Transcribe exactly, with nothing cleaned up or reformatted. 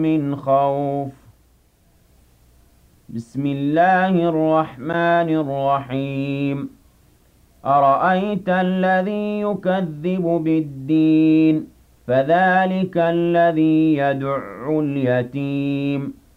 من خوف بسم الله الرحمن الرحيم أرأيت الذي يكذب بالدين فذلك الذي يدع اليتيم